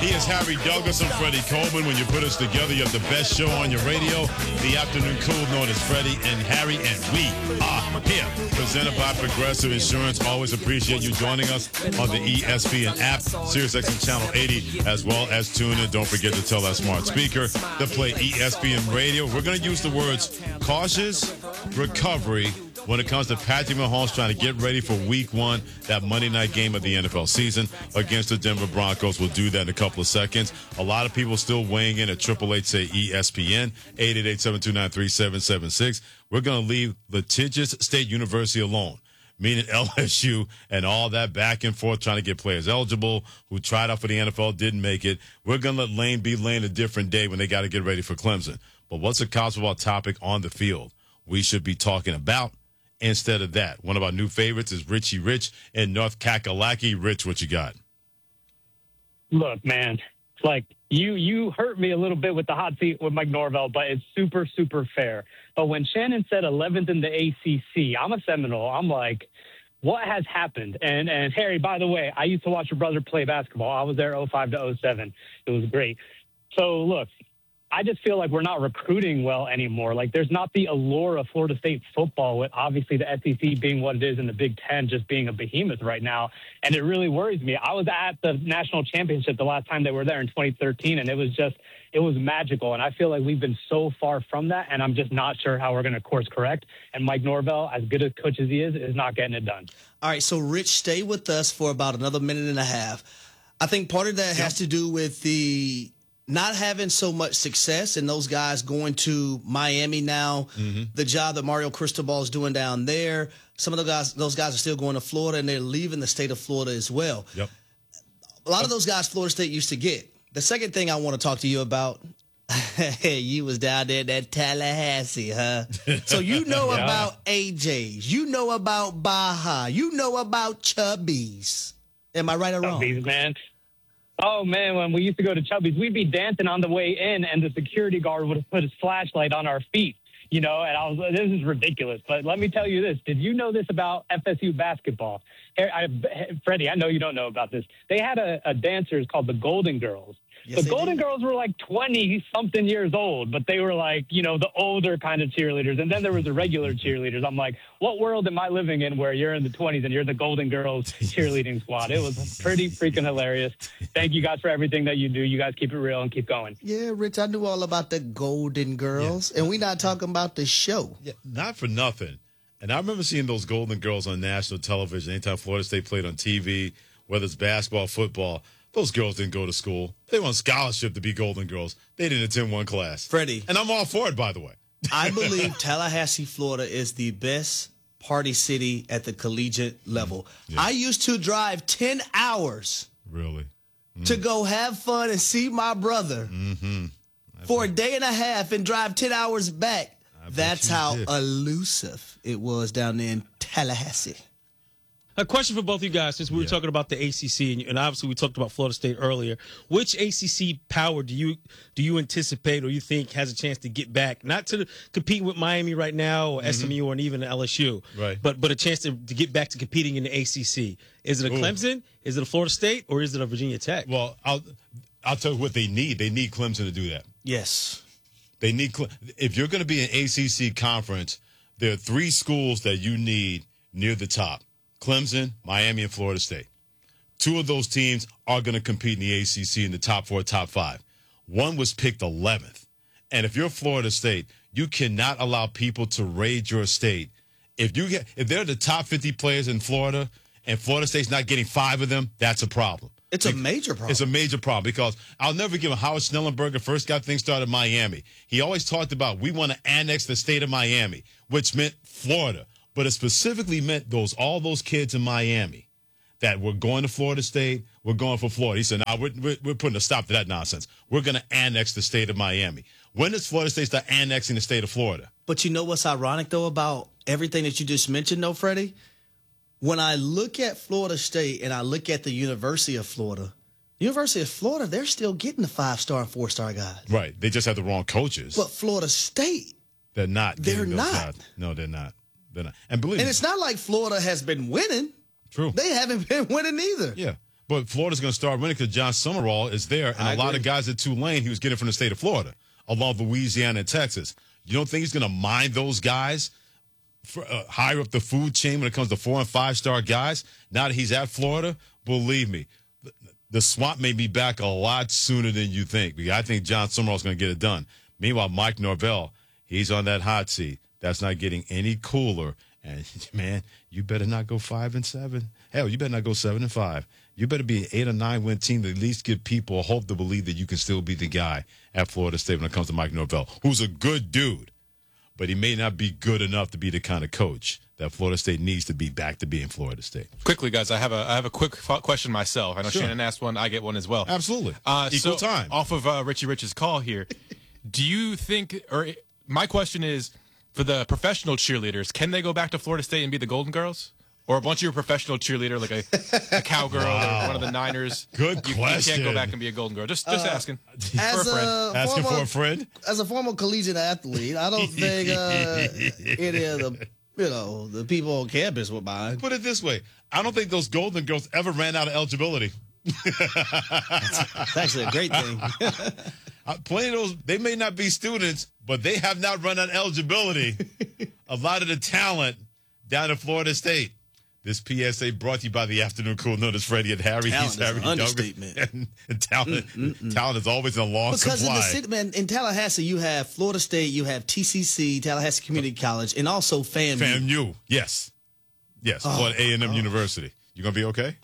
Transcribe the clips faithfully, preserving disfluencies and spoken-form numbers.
He is Harry Douglas and Freddie Coleman. When you put us together, you have the best show on your radio. The afternoon cool known as Freddie and Harry, and we are here. Presented by Progressive Insurance. Always appreciate you joining us on the E S P N app, SiriusXM Channel eighty, as well as tune in. Don't forget to tell that smart speaker to play E S P N Radio. We're going to use the words cautious recovery when it comes to Patrick Mahomes trying to get ready for week one, that Monday night game of the N F L season against the Denver Broncos. We'll do that in a couple of seconds. A lot of people still weighing in at triple eight say E S P N, eight eight eight, seven two nine, three seven seven six. We're going to leave Litigious State University alone, meaning L S U and all that back and forth trying to get players eligible who tried out for the N F L, didn't make it. We're going to let Lane be Lane a different day when they got to get ready for Clemson. But what's a college football topic on the field we should be talking about? Instead of that, one of our new favorites is Richie Rich in North Kakalaki. Rich, what you got? Look, man, it's like you you hurt me a little bit with the hot seat with Mike Norvell, but it's super, super fair. But when Shannon said eleventh in the A C C, I'm a Seminole. I'm like, what has happened? And, and Harry, by the way, I used to watch your brother play basketball. I was there oh five to oh seven. It was great. So, look, I just feel like we're not recruiting well anymore. Like, there's not the allure of Florida State football, with obviously the S E C being what it is and the Big Ten just being a behemoth right now. And it really worries me. I was at the national championship the last time they were there in twenty thirteen, and it was just, it was magical. And I feel like we've been so far from that, and I'm just not sure how we're going to course correct. And Mike Norvell, as good a coach as he is, is not getting it done. All right, so Rich, stay with us for about another minute and a half. I think part of that yep. has to do with the not having so much success and those guys going to Miami now, mm-hmm. the job that Mario Cristobal is doing down there. Some of the guys, those guys are still going to Florida, and they're leaving the state of Florida as well. Yep. A lot of those guys Florida State used to get. The second thing I want to talk to you about, you was down there in that Tallahassee, huh? So you know yeah. about A J's. You know about Baja. You know about Chubby's. Am I right or wrong? Chubby's, man. Oh, man, when we used to go to Chubby's, we'd be dancing on the way in, and the security guard would have put his flashlight on our feet, you know, and I was like, this is ridiculous. But let me tell you this. Did you know this about F S U basketball? I, Freddie, I know you don't know about this. They had a, a dancers called the Golden Girls. Yes, the Golden did. Girls were like twenty-something years old, but they were like, you know, the older kind of cheerleaders. And then there was the regular cheerleaders. I'm like, what world am I living in where you're in the twenties and you're the Golden Girls cheerleading squad? It was pretty freaking hilarious. Thank you guys for everything that you do. You guys keep it real and keep going. Yeah, Rich, I knew all about the Golden Girls. Yeah. And we're not talking about the show. Yeah, not for nothing. And I remember seeing those Golden Girls on national television anytime Florida State played on T V, whether it's basketball, football. Those girls didn't go to school. They were on scholarship to be Golden Girls. They didn't attend one class. Freddie. And I'm all for it, by the way. I believe Tallahassee, Florida is the best party city at the collegiate level. Yeah. I used to drive ten hours. Really? Mm. To go have fun and see my brother mm-hmm. for a day and a half and drive ten hours back. That's how did. elusive it was down there in Tallahassee. A question for both of you guys, since we were yeah. talking about the A C C, and, and obviously we talked about Florida State earlier. Which A C C power do you do you anticipate or you think has a chance to get back, not to compete with Miami right now or mm-hmm. S M U or even L S U, right. but but a chance to, to get back to competing in the A C C? Is it a Ooh. Clemson? Is it a Florida State? Or is it a Virginia Tech? Well, I'll I'll tell you what they need. They need Clemson to do that. Yes. They need if you're going to be an A C C conference, there are three schools that you need near the top. Clemson, Miami, and Florida State. Two of those teams are going to compete in the A C C in the top four, top five. One was picked eleventh. And if you're Florida State, you cannot allow people to raid your state. If you get, if they're the top fifty players in Florida and Florida State's not getting five of them, that's a problem. It's a major problem. It's a major problem because I'll never give him Howard Schnellenberger first got things started in Miami. He always talked about we want to annex the state of Miami, which meant Florida. But it specifically meant those all those kids in Miami that were going to Florida State, were going for Florida. He said, "Now we're, we're, we're putting a stop to that nonsense. We're going to annex the state of Miami." When does Florida State start annexing the state of Florida? But you know what's ironic, though, about everything that you just mentioned, though, Freddie? When I look at Florida State and I look at the University of Florida, University of Florida, they're still getting the five-star and four-star guys. Right. They just have the wrong coaches. But Florida State, they're not. They're those not. Guys. No, they're not. They're not. And believe and me, it's not like Florida has been winning. True. They haven't been winning either. Yeah. But Florida's going to start winning because John Summerall is there, and I a lot agree. of guys at Tulane he was getting from the state of Florida, along Louisiana and Texas. You don't think he's going to mind those guys for, uh, higher up the food chain when it comes to four and five star guys? Now that he's at Florida, believe me, the, the swamp may be back a lot sooner than you think. Because I think John Summerall's going to get it done. Meanwhile, Mike Norvell, he's on that hot seat. That's not getting any cooler. And man, you better not go five and seven. Hell, you better not go seven and five. You better be an eight or nine win team to at least give people hope to believe that you can still be the guy at Florida State when it comes to Mike Norvell, who's a good dude, but he may not be good enough to be the kind of coach that Florida State needs to be back to being Florida State. Quickly, guys, I have a I have a quick f- question myself. I know Sure. Shannon asked one. I get one as well. Absolutely. Uh, Equal so, time. Off of uh, Richie Rich's call here, do you think, or my question is, for the professional cheerleaders, can they go back to Florida State and be the Golden Girls? Or a bunch of your professional cheerleader, like a, a cowgirl Wow. or one of the Niners. Good you, question. You can't go back and be a Golden Girl. Just just asking. For As a friend. a Asking former, for a friend? as a former collegiate athlete, I don't think uh, any of the you know the people on campus would mind. Put it this way. I don't think those Golden Girls ever ran out of eligibility. It's actually a great thing. Uh, plenty of those, they may not be students, but they have not run out of eligibility. A lot of the talent down at Florida State. This P S A brought to you by the Afternoon Cool. Known as Freddie and Harry. Talent He's is Harry an Younger. understatement. And, and talent, talent is always in a long Because supply. in the city, man, in Tallahassee, you have Florida State, you have T C C, Tallahassee Community College, and also FAMU. FAMU, yes. Yes, Oh, Florida A and M University. You going to be okay?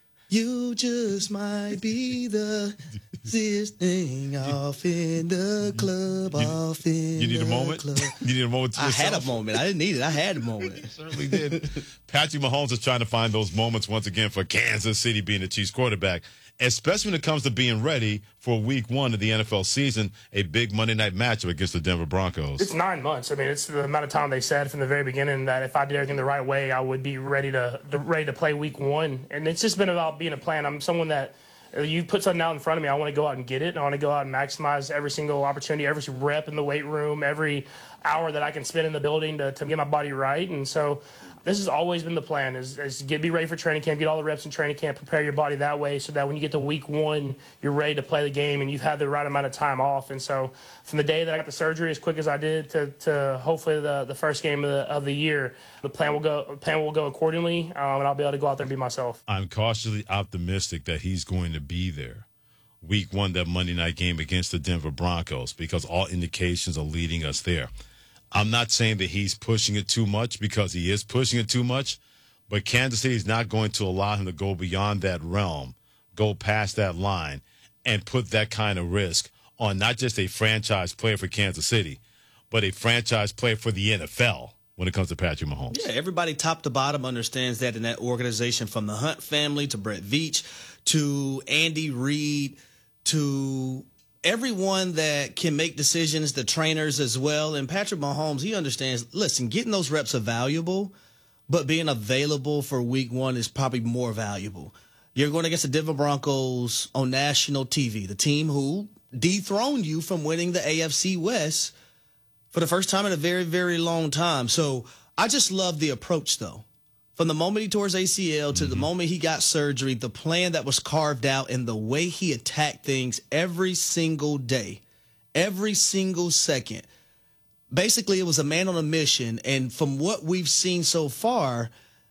You just might be the this thing off in the club, off in You need the a moment? club. You need a moment to I yourself? had a moment. I didn't need it. I had a moment. Certainly did. Patrick Mahomes is trying to find those moments once again for Kansas City being the Chiefs quarterback, especially when it comes to being ready for week one of the N F L season, a big Monday night matchup against the Denver Broncos. It's nine months. I mean, it's the amount of time they said from the very beginning that if I did everything the right way, I would be ready to, to ready to play week one. And it's just been about being a plan. I'm someone that uh, you put something out in front of me, I want to go out and get it. I want to go out and maximize every single opportunity, every rep in the weight room, every hour that I can spend in the building to, to get my body right. And so this has always been the plan, is, is get be ready for training camp, get all the reps in training camp, prepare your body that way so that when you get to week one, you're ready to play the game and you've had the right amount of time off. And so from the day that I got the surgery as quick as I did to, to hopefully the, the first game of the, of the year, the plan will go the plan will go accordingly, um, and I'll be able to go out there and be myself. I'm cautiously optimistic that he's going to be there week one, that Monday night game against the Denver Broncos, because all indications are leading us there. I'm not saying that he's pushing it too much, because he is pushing it too much, but Kansas City is not going to allow him to go beyond that realm, go past that line, and put that kind of risk on not just a franchise player for Kansas City, but a franchise player for the N F L when it comes to Patrick Mahomes. Yeah, everybody top to bottom understands that in that organization, from the Hunt family to Brett Veach to Andy Reid to everyone that can make decisions, the trainers as well. And Patrick Mahomes, he understands, listen, getting those reps are valuable, but being available for week one is probably more valuable. You're going against the Denver Broncos on national T V, the team who dethroned you from winning the A F C West for the first time in a very, very long time. So I just love the approach, though. From the moment he tore his A C L to mm-hmm. the moment he got surgery, the plan that was carved out and the way he attacked things every single day, every single second. Basically, it was a man on a mission. And from what we've seen so far,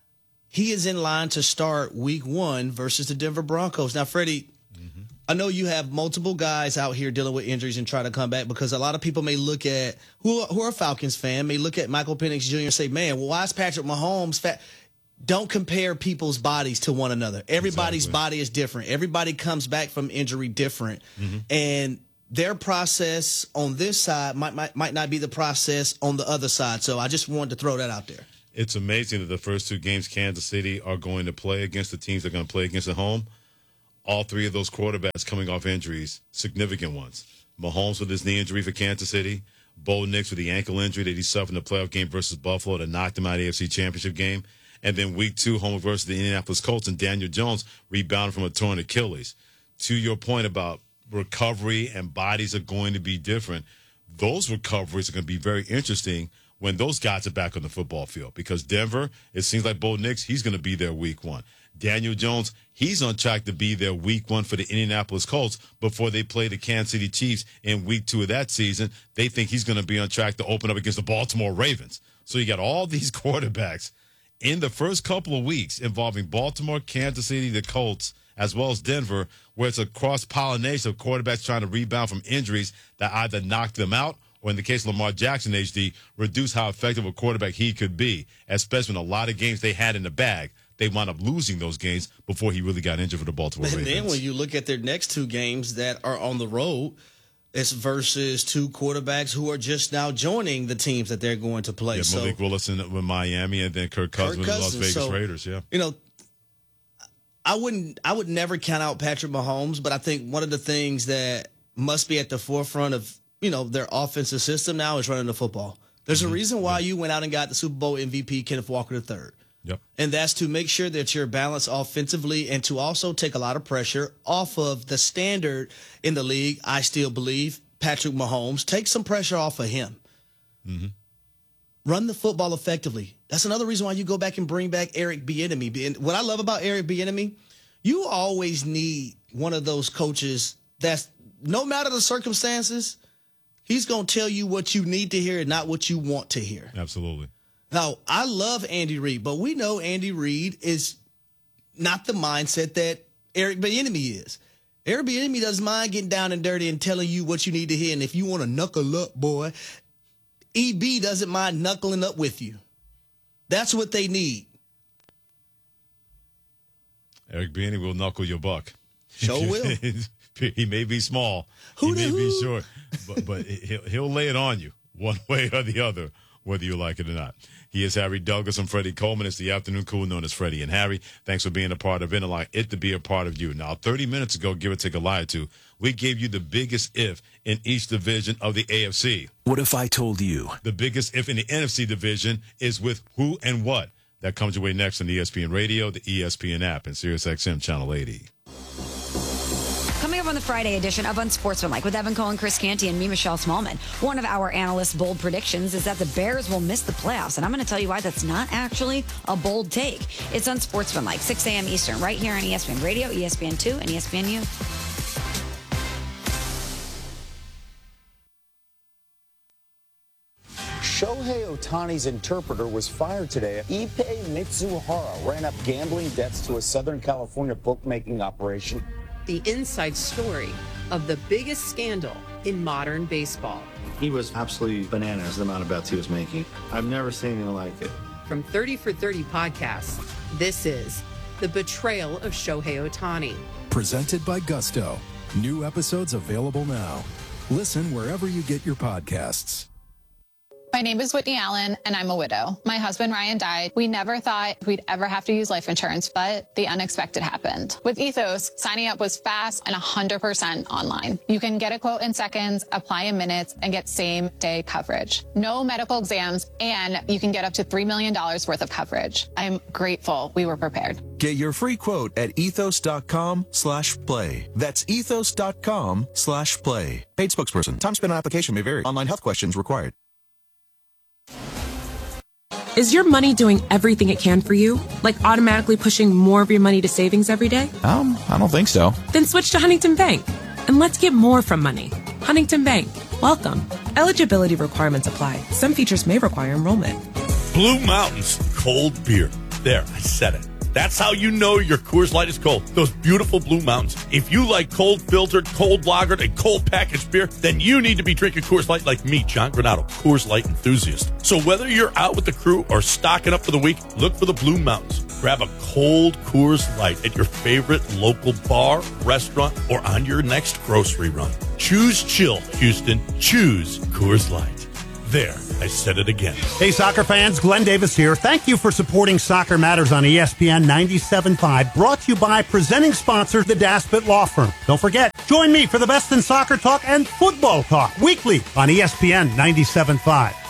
he is in line to start week one versus the Denver Broncos. Now, Freddie, mm-hmm. I know you have multiple guys out here dealing with injuries and trying to come back, because a lot of people may look at, who, who are a Falcons fan, may look at Michael Penix Junior and say, man, well, why is Patrick Mahomes fat? Don't compare people's bodies to one another. Everybody's exactly. body is different. Everybody comes back from injury different. Mm-hmm. And their process on this side might, might might not be the process on the other side. So I just wanted to throw that out there. It's amazing that the first two games Kansas City are going to play against the teams they're going to play against at home. All three of those quarterbacks coming off injuries, significant ones. Mahomes with his knee injury for Kansas City. Bo Nix with the ankle injury that he suffered in the playoff game versus Buffalo that knocked him out of the A F C Championship game. And then week two, home versus the Indianapolis Colts, and Daniel Jones rebounded from a torn Achilles. To your point about recovery and bodies are going to be different, those recoveries are going to be very interesting when those guys are back on the football field, because Denver, it seems like Bo Nix, he's going to be there week one. Daniel Jones, he's on track to be there week one for the Indianapolis Colts before they play the Kansas City Chiefs in week two of that season. They think he's going to be on track to open up against the Baltimore Ravens. So you got all these quarterbacks in the first couple of weeks involving Baltimore, Kansas City, the Colts, as well as Denver, where it's a cross-pollination of quarterbacks trying to rebound from injuries that either knock them out or, in the case of Lamar Jackson, H D, reduce how effective a quarterback he could be, especially in a lot of games they had in the bag. They wound up losing those games before he really got injured for the Baltimore and Ravens. And then when you look at their next two games that are on the road, it's versus two quarterbacks who are just now joining the teams that they're going to play. Yeah, so, Malik Willis with Miami and then Kirk Cousins with the Las Vegas so, Raiders, yeah. You know, I wouldn't I would never count out Patrick Mahomes, but I think one of the things that must be at the forefront of, you know, their offensive system now is running the football. There's mm-hmm. a reason why yeah. you went out and got the Super Bowl M V P, Kenneth Walker the third. Yep. And that's to make sure that you're balanced offensively and to also take a lot of pressure off of the standard in the league. I still believe Patrick Mahomes. Take some pressure off of him. Mm-hmm. Run the football effectively. That's another reason why you go back and bring back Eric Bieniemy. And what I love about Eric Bieniemy, you always need one of those coaches that's, no matter the circumstances, he's going to tell you what you need to hear and not what you want to hear. Absolutely. Now, I love Andy Reid, but we know Andy Reid is not the mindset that Eric Bieniemy is. Eric Bieniemy doesn't mind getting down and dirty and telling you what you need to hear. And if you want to knuckle up, boy, E B doesn't mind knuckling up with you. That's what they need. Eric Bieniemy will knuckle your buck. Sure will. He may be small. Who he may who? be short. But, but he'll, he'll lay it on you one way or the other, whether you like it or not. He is Harry Douglas. I'm Freddie Coleman. It's the afternoon cool known as Freddie and Harry. Thanks for being a part of it. Allow it to be a part of you. Now, thirty minutes ago, give or take a lie or two, we gave you the biggest if in each division of the A F C. What if I told you? The biggest if in the N F C division is with who and what. That comes your way next on E S P N Radio, the E S P N app, and Sirius X M Channel eighty. Coming up on the Friday edition of Unsportsmanlike with Evan Cole and Chris Canty and me, Michelle Smallman. One of our analysts' bold predictions is that the Bears will miss the playoffs. And I'm going to tell you why that's not actually a bold take. It's Unsportsmanlike, six a.m. Eastern, right here on E S P N Radio, E S P N two, and E S P N U. Shohei Ohtani's interpreter was fired today. Ippei Mitsuhara ran up gambling debts to a Southern California bookmaking operation. The inside story of the biggest scandal in modern baseball. He was absolutely bananas, the amount of bets he was making. I've never seen anything like it. From thirty for thirty podcasts, this is The Betrayal of Shohei Ohtani. Presented by Gusto. New episodes available now. Listen wherever you get your podcasts. My name is Whitney Allen, and I'm a widow. My husband, Ryan, died. We never thought we'd ever have to use life insurance, but the unexpected happened. With Ethos, signing up was fast and one hundred percent online. You can get a quote in seconds, apply in minutes, and get same-day coverage. No medical exams, and you can get up to three million dollars worth of coverage. I'm grateful we were prepared. Get your free quote at ethos.com slash play. That's ethos.com slash play. Paid spokesperson. Time spent on application may vary. Online health questions required. Is your money doing everything it can for you? Like automatically pushing more of your money to savings every day? Um, I don't think so. Then switch to Huntington Bank. And let's get more from money. Huntington Bank. Welcome. Eligibility requirements apply. Some features may require enrollment. Blue Mountains cold beer. There, I said it. That's how you know your Coors Light is cold. Those beautiful Blue Mountains. If you like cold filtered, cold lagered, and cold packaged beer, then you need to be drinking Coors Light like me, John Granado, Coors Light enthusiast. So whether you're out with the crew or stocking up for the week, look for the Blue Mountains. Grab a cold Coors Light at your favorite local bar, restaurant, or on your next grocery run. Choose chill, Houston. Choose Coors Light. There, I said it again. Hey, soccer fans, Glenn Davis here. Thank you for supporting Soccer Matters on E S P N ninety-seven point five, brought to you by presenting sponsor, the Daspit Law Firm. Don't forget, join me for the best in soccer talk and football talk weekly on E S P N ninety-seven point five.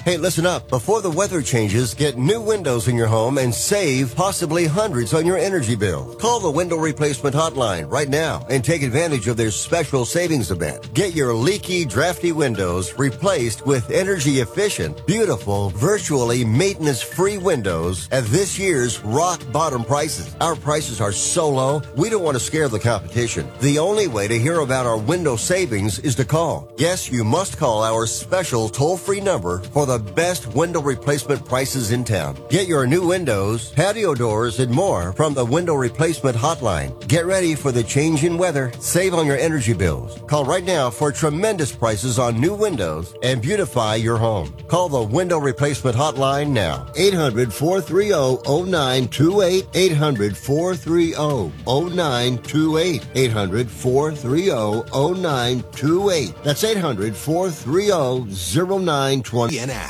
Hey, listen up. Before the weather changes, get new windows in your home and save possibly hundreds on your energy bill. Call the Window Replacement Hotline right now and take advantage of their special savings event. Get your leaky, drafty windows replaced with energy-efficient, beautiful, virtually maintenance-free windows at this year's rock-bottom prices. Our prices are so low, we don't want to scare the competition. The only way to hear about our window savings is to call. Yes, you must call our special toll-free number for the best window replacement prices in town. Get your new windows, patio doors, and more from the Window Replacement Hotline. Get ready for the change in weather. Save on your energy bills. Call right now for tremendous prices on new windows and beautify your home. Call the Window Replacement Hotline now. eight hundred, four three zero, zero nine two eight. eight hundred, four three zero, zero nine two eight. eight hundred, four three zero, zero nine two eight. That's eight hundred, four three zero, zero nine two eight.